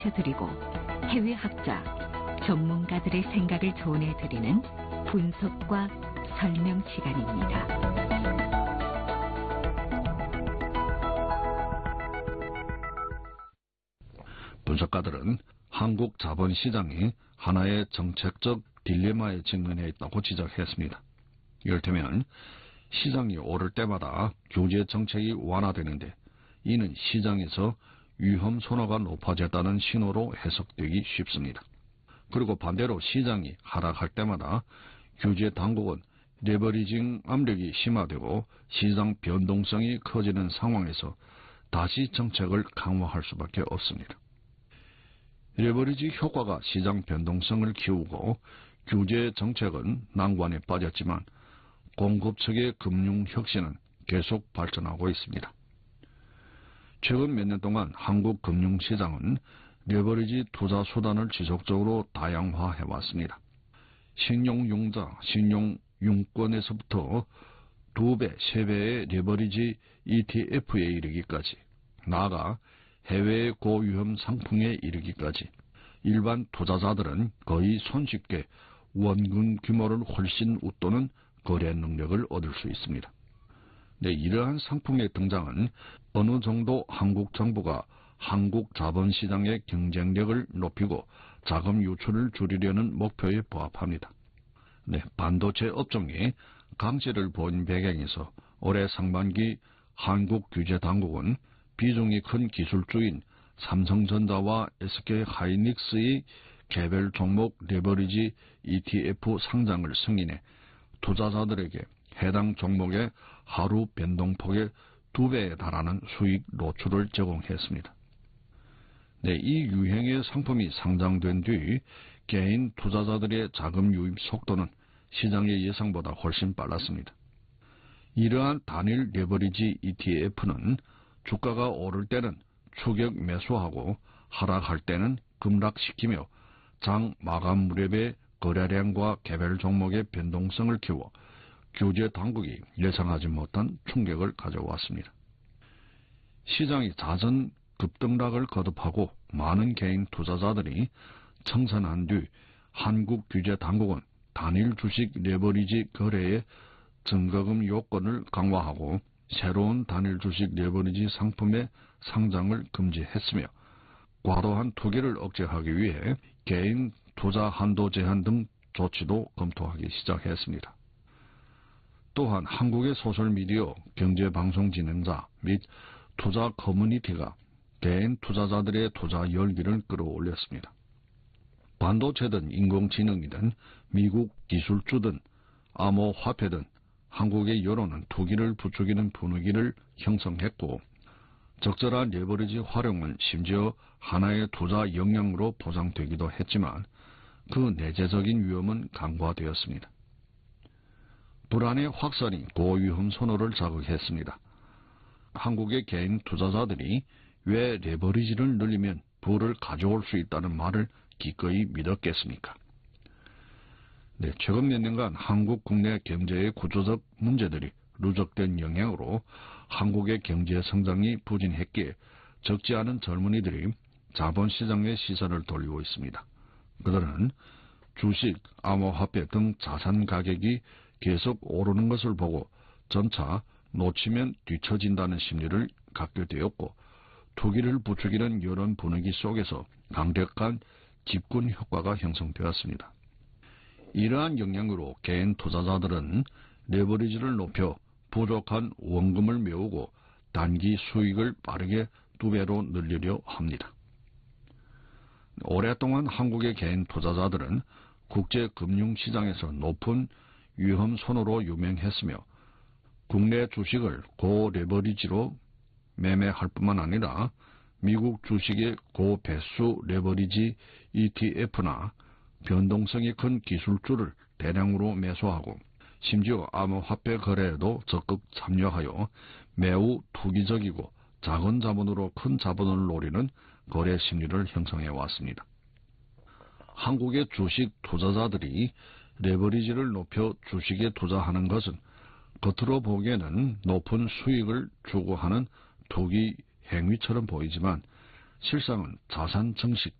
드리고 해외 학자, 전문가들의 생각을 전해드리는 분석과 설명 시간입니다. 분석가들은 한국 자본시장이 하나의 정책적 딜레마에 직면해 있다고 지적했습니다. 이를테면 시장이 오를 때마다 규제 정책이 완화되는데 이는 시장에서 위험 선호가 높아졌다는 신호로 해석되기 쉽습니다. 그리고 반대로 시장이 하락할 때마다 규제 당국은 레버리징 압력이 심화되고 시장 변동성이 커지는 상황에서 다시 정책을 강화할 수밖에 없습니다. 레버리지 효과가 시장 변동성을 키우고 규제 정책은 난관에 빠졌지만 공급 측의 금융 혁신은 계속 발전하고 있습니다. 최근 몇 년 동안 한국 금융시장은 레버리지 투자 수단을 지속적으로 다양화해왔습니다. 신용융자, 신용융권에서부터 2배, 3배의 레버리지 ETF에 이르기까지, 나아가 해외 고위험 상품에 이르기까지 일반 투자자들은 거의 손쉽게 원금 규모를 훨씬 웃도는 거래 능력을 얻을 수 있습니다. 이러한 상품의 등장은 어느 정도 한국 정부가 한국 자본시장의 경쟁력을 높이고 자금 유출을 줄이려는 목표에 부합합니다. 반도체 업종이 강세를 보인 배경에서 올해 상반기 한국 규제 당국은 비중이 큰 기술주인 삼성전자와 SK하이닉스의 개별 종목 레버리지 ETF 상장을 승인해 투자자들에게 해당 종목의 하루 변동폭의 2배에 달하는 수익 노출을 제공했습니다. 이 유형의 상품이 상장된 뒤 개인 투자자들의 자금 유입 속도는 시장의 예상보다 훨씬 빨랐습니다. 이러한 단일 레버리지 ETF는 주가가 오를 때는 추격 매수하고 하락할 때는 급락시키며 장 마감 무렵의 거래량과 개별 종목의 변동성을 키워 규제 당국이 예상하지 못한 충격을 가져왔습니다. 시장이 잦은 급등락을 거듭하고 많은 개인 투자자들이 청산한 뒤 한국 규제 당국은 단일 주식 레버리지 거래의 증거금 요건을 강화하고 새로운 단일 주식 레버리지 상품의 상장을 금지했으며 과도한 투기를 억제하기 위해 개인 투자 한도 제한 등 조치도 검토하기 시작했습니다. 또한 한국의 소셜미디어, 경제방송 진행자 및 투자 커뮤니티가 개인 투자자들의 투자 열기를 끌어올렸습니다. 반도체든 인공지능이든 미국 기술주든 암호화폐든 한국의 여론은 투기를 부추기는 분위기를 형성했고 적절한 레버리지 활용은 심지어 하나의 투자 역량으로 보장되기도 했지만 그 내재적인 위험은 간과되었습니다. 불안의 확산이 고위험 선호를 자극했습니다. 한국의 개인 투자자들이 왜 레버리지를 늘리면 부를 가져올 수 있다는 말을 기꺼이 믿었겠습니까? 최근 몇 년간 한국 국내 경제의 구조적 문제들이 누적된 영향으로 한국의 경제 성장이 부진했기에 적지 않은 젊은이들이 자본시장의 시선을 돌리고 있습니다. 그들은 주식, 암호화폐 등 자산 가격이 계속 오르는 것을 보고 점차 놓치면 뒤처진다는 심리를 갖게 되었고 투기를 부추기는 여론 분위기 속에서 강력한 집권 효과가 형성되었습니다. 이러한 영향으로 개인 투자자들은 레버리지를 높여 부족한 원금을 메우고 단기 수익을 빠르게 2배로 늘리려 합니다. 오랫동안 한국의 개인 투자자들은 국제금융시장에서 높은 위험 선호로 유명했으며 국내 주식을 고레버리지로 매매할 뿐만 아니라 미국 주식의 고배수 레버리지 ETF나 변동성이 큰 기술주를 대량으로 매수하고 심지어 암호화폐 거래에도 적극 참여하여 매우 투기적이고 작은 자본으로 큰 자본을 노리는 거래 심리를 형성해 왔습니다. 한국의 주식 투자자들이 레버리지를 높여 주식에 투자하는 것은 겉으로 보기에는 높은 수익을 추구하는 투기 행위처럼 보이지만 실상은 자산 증식